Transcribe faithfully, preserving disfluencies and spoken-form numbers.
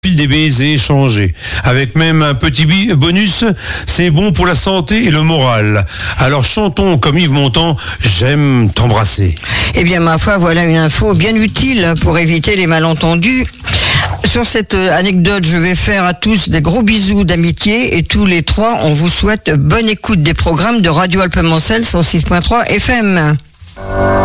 Des baisers échangés, avec même un petit bonus, c'est bon pour la santé et le moral. Alors chantons comme Yves Montand, j'aime t'embrasser. Eh bien ma foi, voilà une info bien utile pour éviter les malentendus. Sur cette anecdote, je vais faire à tous des gros bisous d'amitié et tous les trois, on vous souhaite bonne écoute des programmes de Radio Alpemancel cent six point trois F M.